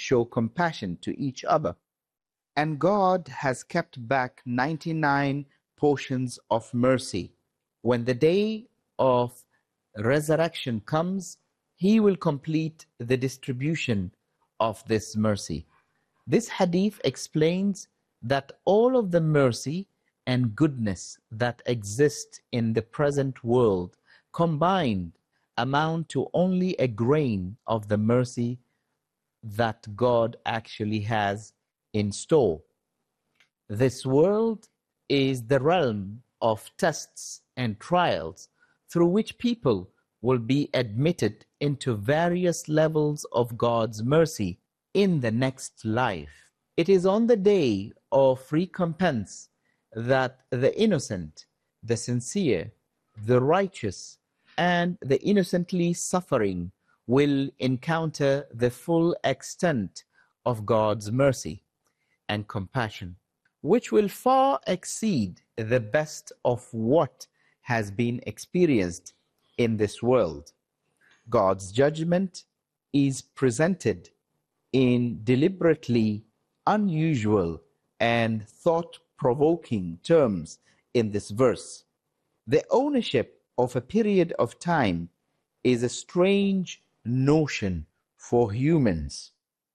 show compassion to each other. And God has kept back 99 portions of mercy. When the day of resurrection comes, He will complete the distribution of this mercy. This hadith explains that all of the mercy and goodness that exist in the present world combined amount to only a grain of the mercy that God actually has in store. This world is the realm of tests and trials through which people will be admitted into various levels of God's mercy in the next life. It is on the day of recompense that the innocent, the sincere, the righteous, and the innocently suffering will encounter the full extent of God's mercy and compassion, which will far exceed the best of what has been experienced in this world. God's judgment is presented in deliberately unusual and thought-provoking terms in this verse. The ownership of a period of time is a strange notion for humans,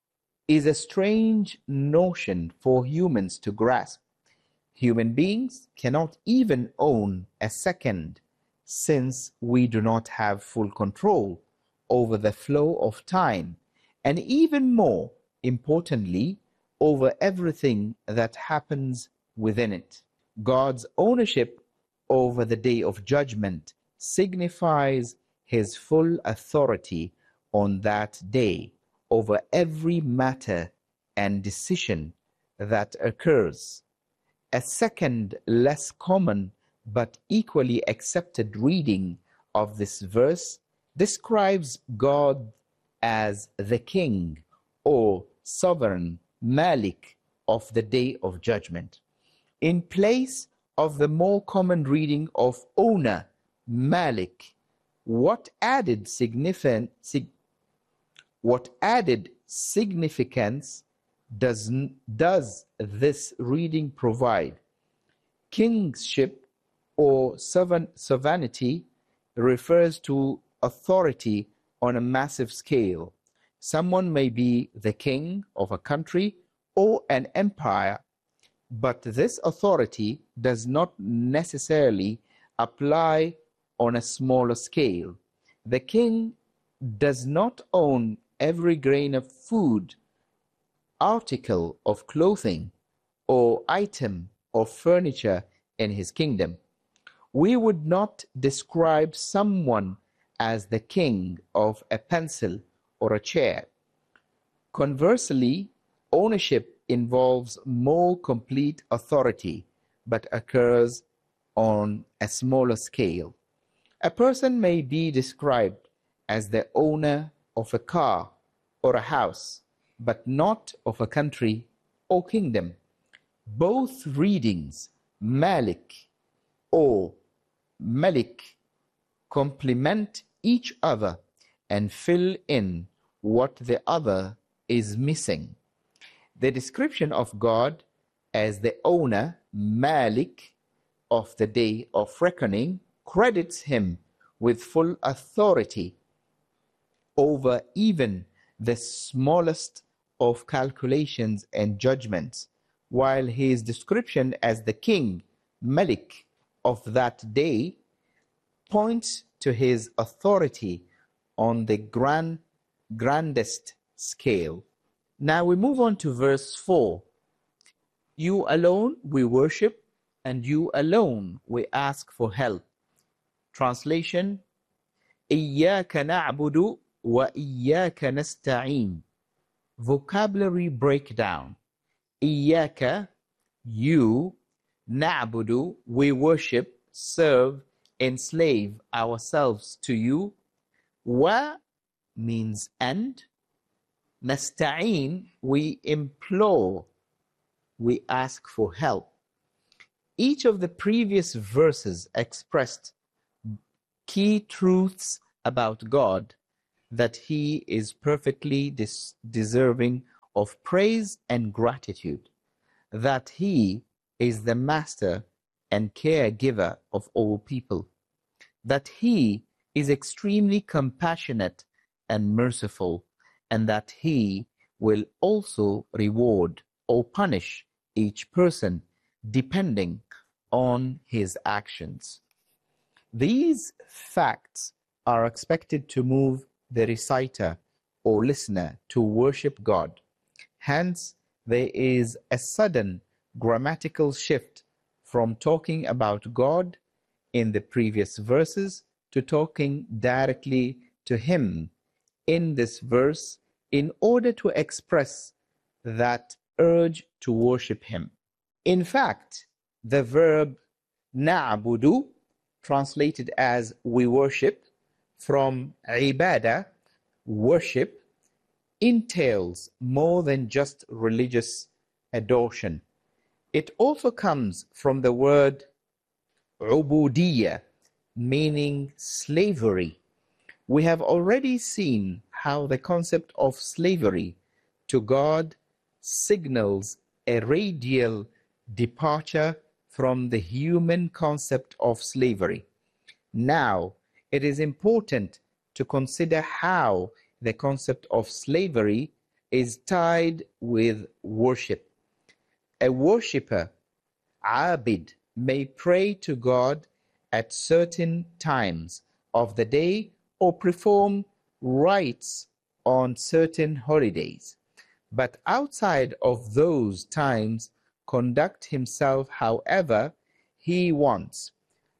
to grasp. Human beings cannot even own a second, since we do not have full control over the flow of time, and even more importantly, over everything that happens within it. God's ownership over the day of judgment signifies His full authority on that day over every matter and decision that occurs. A second, less common but equally accepted reading of this verse describes God as the king or sovereign Malik of the day of judgment, in place of the more common reading of owner Malik. What added significance does this reading provide? Kingship or sovereignty refers to authority on a massive scale. Someone may be the king of a country or an empire, but this authority does not necessarily apply on a smaller scale. The king does not own every grain of food, article of clothing, or item of furniture in his kingdom. We would not describe someone as the king of a pencil or a chair. Conversely, ownership involves more complete authority, but occurs on a smaller scale. A person may be described as the owner of a car or a house, but not of a country or kingdom. Both readings, Malik or Malik, complement each other and fill in what the other is missing. The description of God as the owner, Malik, of the day of reckoning credits Him with full authority over even the smallest of calculations and judgments, while His description as the king, Malik, of that day points to His authority on the grandest scale. Now we move on to verse 4. You alone we worship, and you alone we ask for help. Translation: إياك نعبد وإياك نستعين. Vocabulary breakdown: إياك, you; نعبد, we worship, serve, enslave ourselves to you. Wa means and. Nasta'een, we implore, we ask for help. Each of the previous verses expressed key truths about God: that He is perfectly deserving of praise and gratitude, that He is the master and caregiver of all people, that He is extremely compassionate and merciful, and that He will also reward or punish each person depending on his actions. These facts are expected to move the reciter or listener to worship God. Hence, there is a sudden grammatical shift from talking about God in the previous verses to talking directly to Him in this verse in order to express that urge to worship Him. In fact, the verb na'budu, translated as we worship, from ibadah, worship, entails more than just religious adoration. It also comes from the word ubudiyya, meaning slavery. We have already seen how the concept of slavery to God signals a radical departure from the human concept of slavery. Now, it is important to consider how the concept of slavery is tied with worship. A worshipper, abid, may pray to God at certain times of the day or perform rites on certain holidays, but outside of those times conduct himself however he wants.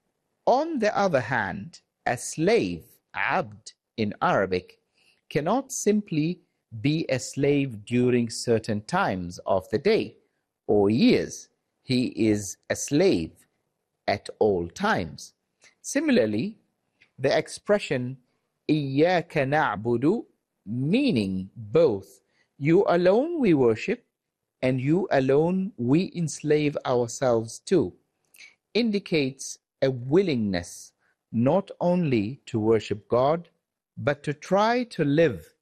On the other hand, a slave, abd in Arabic, cannot simply be a slave during certain times of the day or years. He is a slave at all times. Similarly, the expression إِيَّاكَ نَعْبُدُ, meaning both you alone we worship and you alone we enslave ourselves to, indicates a willingness not only to worship God, but to try to live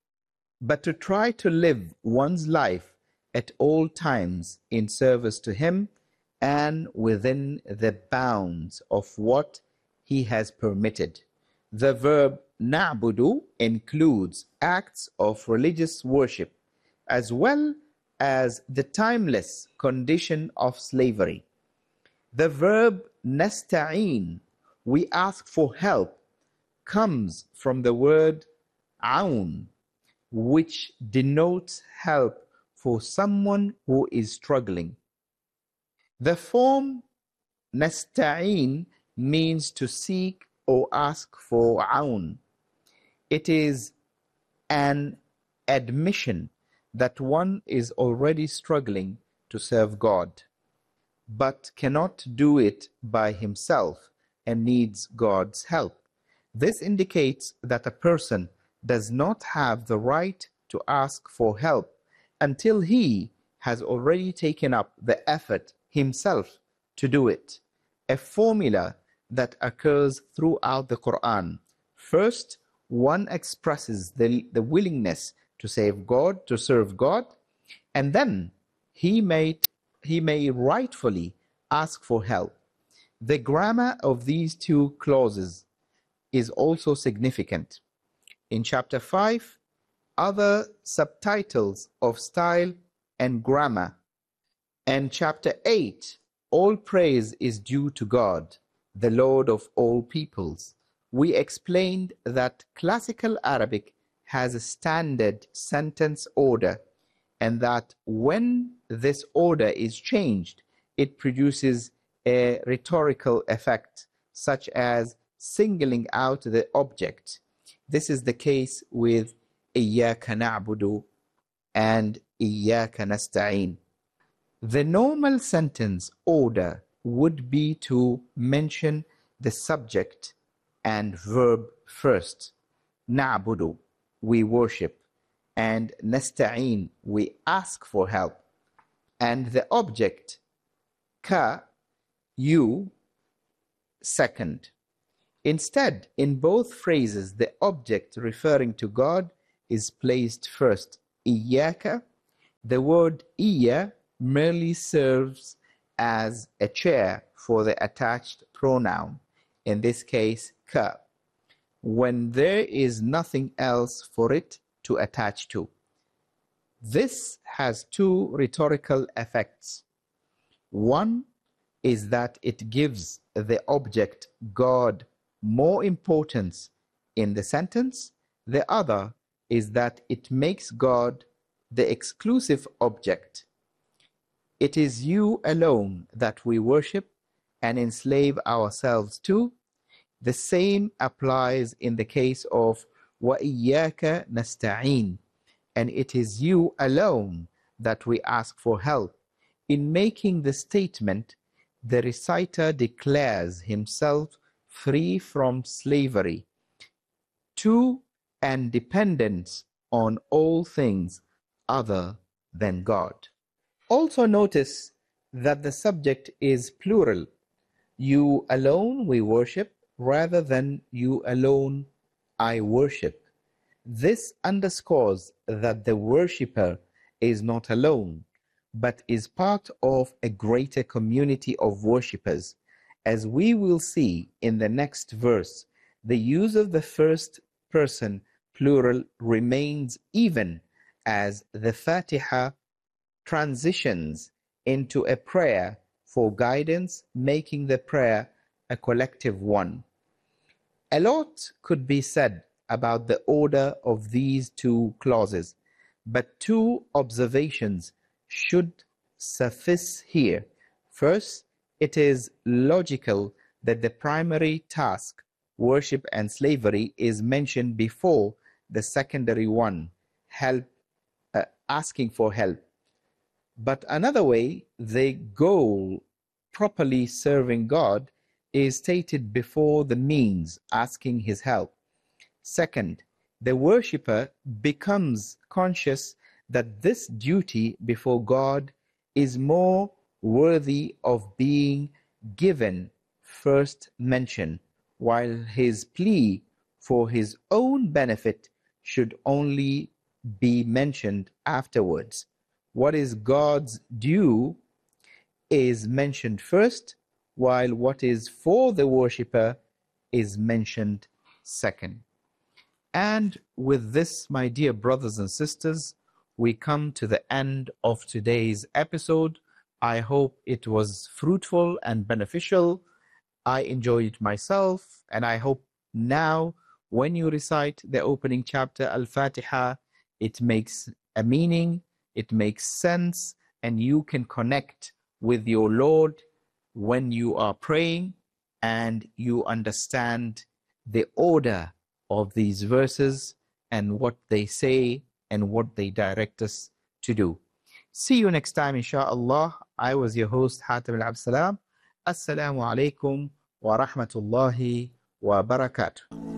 one's life at all times in service to Him and within the bounds of what He has permitted. The verb na'budu includes acts of religious worship as well as the timeless condition of slavery. The verb nasta'in, we ask for help, comes from the word aun, which denotes help for someone who is struggling. The form nasta'in means to seek or ask for aun. It is an admission that one is already struggling to serve God, but cannot do it by himself and needs God's help. This indicates that a person does not have the right to ask for help until he has already taken up the effort himself to do it. A formula that occurs throughout the Quran. First, one expresses the willingness to serve God, and then he may rightfully ask for help. The grammar of these two clauses is also significant. In chapter 5, other subtitles of style and grammar, and chapter 8, all praise is due to God, the Lord of all peoples. We explained that classical Arabic has a standard sentence order, and that when this order is changed, it produces a rhetorical effect, such as singling out the object. This is the case with إِيَّاكَ نَعْبُدُ and إِيَّاكَ نَسْتَعِينُ. The normal sentence order would be to mention the subject and verb first. نَعْبُدُ, we worship, and nasta'in, we ask for help, and the object ka, you, second. Instead, in both phrases, the object referring to God is placed first, إِيَّاكَ, The word iya merely serves as a chair for the attached pronoun, in this case ka, when there is nothing else for it to attach to. This has two rhetorical effects. One is that it gives the object God more importance in the sentence. The other is that it makes God the exclusive object. It is you alone that we worship and enslave ourselves to. The same applies in the case of وَإِيَّاكَ نَسْتَعِينَ, and it is you alone that we ask for help. In making the statement, the reciter declares himself free from slavery to and dependence on all things other than God. Also notice that the subject is plural. You alone we worship, rather than you alone I worship. This underscores that the worshipper is not alone, but is part of a greater community of worshippers. As we will see in the next verse, the use of the first person plural remains even as the Fatiha transitions into a prayer for guidance, making the prayer a collective one. A lot could be said about the order of these two clauses, but two observations should suffice here. First, it is logical that the primary task, worship and slavery, is mentioned before the secondary one, help, asking for help. But another way, the goal, properly serving God, is stated before the means, asking his help. Second, the worshipper becomes conscious that this duty before God is more worthy of being given first mention, while his plea for his own benefit should only be mentioned afterwards. What is God's due is mentioned first, while what is for the worshipper is mentioned second. And with this, my dear brothers and sisters, we come to the end of today's episode. I hope it was fruitful and beneficial. I enjoyed it myself, and I hope now when you recite the opening chapter, Al-Fatiha, it makes a meaning, it makes sense, and you can connect with your Lord when you are praying, and you understand the order of these verses and what they say and what they direct us to do. See you next time, inshallah. I was your host, Hatim Al-Absalam. Assalamu alaikum wa rahmatullahi wa barakatuh.